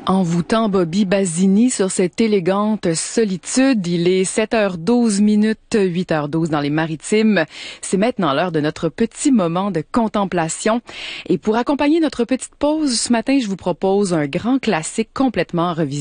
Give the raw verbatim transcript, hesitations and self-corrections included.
Envoûtant Bobby Basini sur cette élégante solitude. Il est sept heures douze minutes, huit heures douze dans les Maritimes. C'est maintenant l'heure de notre petit moment de contemplation. Et pour accompagner notre petite pause ce matin, je vous propose un grand classique complètement revisité.